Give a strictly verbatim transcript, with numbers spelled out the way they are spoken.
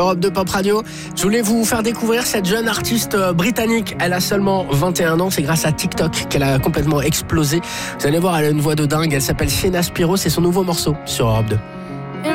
Europe deux Pop Radio. Je voulais vous faire découvrir cette jeune artiste britannique. Elle a seulement vingt et un ans. C'est grâce à TikTok qu'elle a complètement explosé. Vous allez voir, elle a une voix de dingue. Elle s'appelle Sienna Spiro. C'est son nouveau morceau sur Europe deux.